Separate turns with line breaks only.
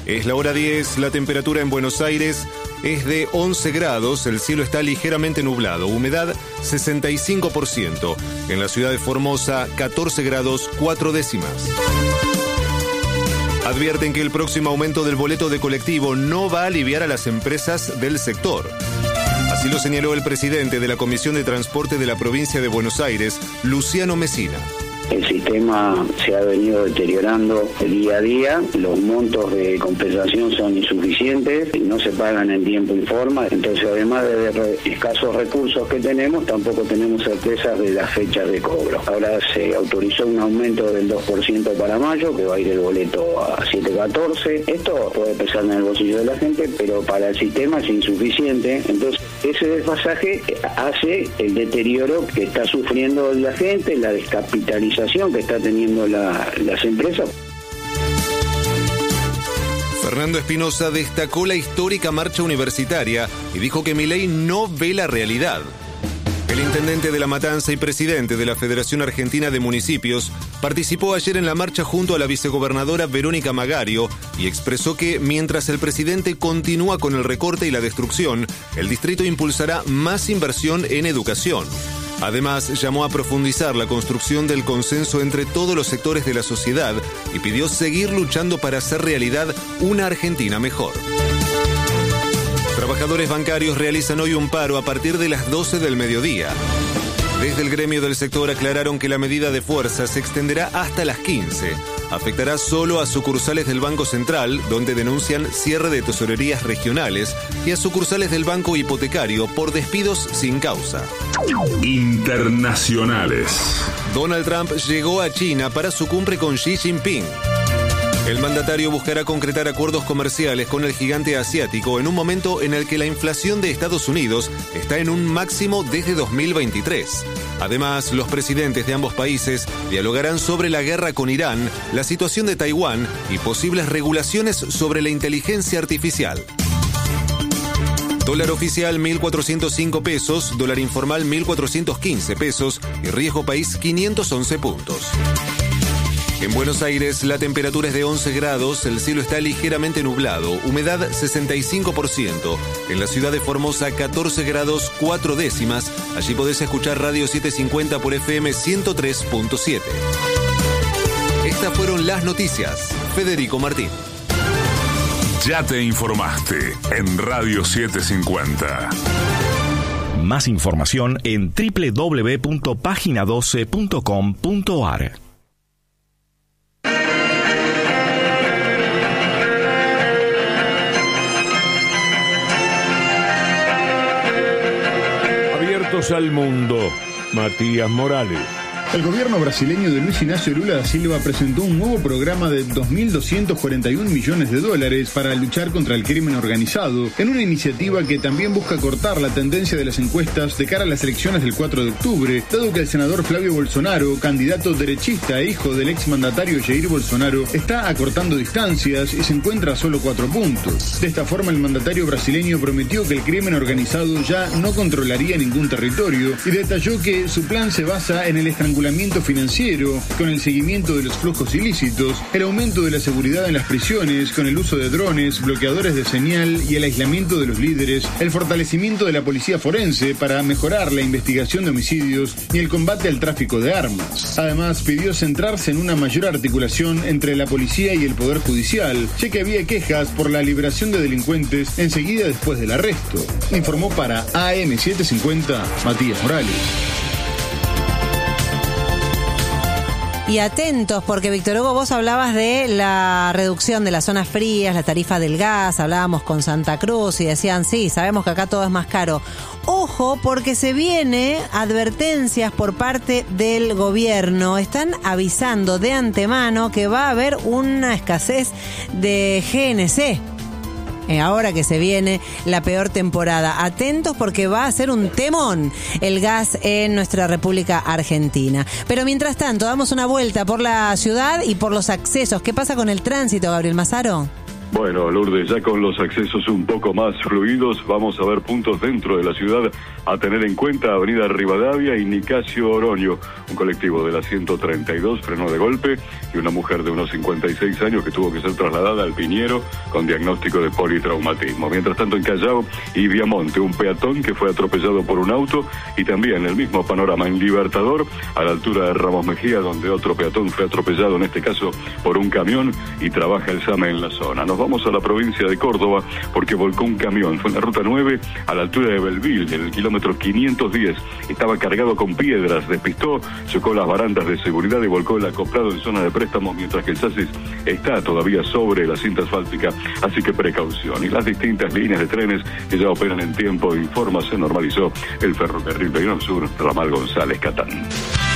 Es la hora 10, la temperatura en Buenos Aires es de 11 grados, el cielo está ligeramente nublado, humedad 65%. En la ciudad de Formosa, 14 grados 4 décimas. Advierten que el próximo aumento del boleto de colectivo no va a aliviar a las empresas del sector. Así lo señaló el presidente de la Comisión de Transporte de la provincia de Buenos Aires, Luciano Mesina.
El sistema se ha venido deteriorando día a día, los montos de compensación son insuficientes, no se pagan en tiempo y forma, entonces además de escasos recursos que tenemos, tampoco tenemos certezas de las fechas de cobro. Ahora se autorizó un aumento del 2% para mayo, que va a ir el boleto a 7.14. Esto puede pesar en el bolsillo de la gente, pero para el sistema es insuficiente, entonces ese desfasaje hace el deterioro que está sufriendo la gente, la descapitalización que está teniendo las empresas.
Fernando Espinosa destacó la histórica marcha universitaria y dijo que Milei no ve la realidad. El intendente de La Matanza y presidente de la Federación Argentina de Municipios participó ayer en la marcha junto a la vicegobernadora Verónica Magario y expresó que mientras el presidente continúa con el recorte y la destrucción, el distrito impulsará más inversión en educación. Además, llamó a profundizar la construcción del consenso entre todos los sectores de la sociedad y pidió seguir luchando para hacer realidad una Argentina mejor. Trabajadores bancarios realizan hoy un paro a partir de las 12 del mediodía. Desde el gremio del sector aclararon que la medida de fuerza se extenderá hasta las 15. Afectará solo a sucursales del Banco Central, donde denuncian cierre de tesorerías regionales, y a sucursales del Banco Hipotecario por despidos sin causa.
Internacionales.
Donald Trump llegó a China para su cumbre con Xi Jinping. El mandatario buscará concretar acuerdos comerciales con el gigante asiático en un momento en el que la inflación de Estados Unidos está en un máximo desde 2023. Además, los presidentes de ambos países dialogarán sobre la guerra con Irán, la situación de Taiwán y posibles regulaciones sobre la inteligencia artificial. Dólar oficial 1.405 pesos, dólar informal 1.415 pesos y riesgo país 511 puntos. En Buenos Aires la temperatura es de 11 grados, el cielo está ligeramente nublado, humedad 65%. En la ciudad de Formosa 14 grados 4 décimas, allí podés escuchar Radio 750 por FM 103.7. Estas fueron las noticias. Federico Martín.
Ya te informaste en Radio 750.
Más información en www.pagina12.com.ar.
Al mundo, Matías Morales.
El gobierno brasileño de Luis Inácio Lula da Silva presentó un nuevo programa de 2.241 millones de dólares para luchar contra el crimen organizado, en una iniciativa que también busca cortar la tendencia de las encuestas de cara a las elecciones del 4 de octubre, dado que el senador Flavio Bolsonaro, candidato derechista e hijo del exmandatario Jair Bolsonaro, está acortando distancias y se encuentra a solo 4 puntos. De esta forma, el mandatario brasileño prometió que el crimen organizado ya no controlaría ningún territorio y detalló que su plan se basa en el estrangulamiento financiero, con el seguimiento de los flujos ilícitos, el aumento de la seguridad en las prisiones, con el uso de drones, bloqueadores de señal y el aislamiento de los líderes, el fortalecimiento de la policía forense para mejorar la investigación de homicidios y el combate al tráfico de armas. Además, pidió centrarse en una mayor articulación entre la policía y el Poder Judicial, ya que había quejas por la liberación de delincuentes enseguida después del arresto. Informó para AM750 Matías Morales.
Y atentos, porque Víctor Hugo, vos hablabas de la reducción de las zonas frías, la tarifa del gas, hablábamos con Santa Cruz y decían, sí, sabemos que acá todo es más caro. Ojo, porque se viene advertencias por parte del gobierno. Están avisando de antemano que va a haber una escasez de GNC. Ahora que se viene la peor temporada. Atentos porque va a ser un temón el gas en nuestra República Argentina. Pero mientras tanto, damos una vuelta por la ciudad y por los accesos. ¿Qué pasa con el tránsito, Gabriel Mazaro?
Bueno, Lourdes, ya con los accesos un poco más fluidos, vamos a ver puntos dentro de la ciudad a tener en cuenta. Avenida Rivadavia y Nicasio Oroño. Un colectivo de la 132 frenó de golpe y una mujer de unos 56 años que tuvo que ser trasladada al Piñero con diagnóstico de politraumatismo. Mientras tanto, en Callao y Viamonte, un peatón que fue atropellado por un auto, y también el mismo panorama en Libertador, a la altura de Ramos Mejía, donde otro peatón fue atropellado, en este caso por un camión, y trabaja el SAME en la zona. Nos vamos a la provincia de Córdoba porque volcó un camión. Fue en la ruta 9 a la altura de Belville, en el kilómetro 510. Estaba cargado con piedras, despistó, chocó las barandas de seguridad y volcó el acoplado en zona de préstamos, mientras que el chasis está todavía sobre la cinta asfáltica, así que precaución. Y las distintas líneas de trenes que ya operan en tiempo de informa, se normalizó el ferrocarril Peñón Sur, ramal González Catán.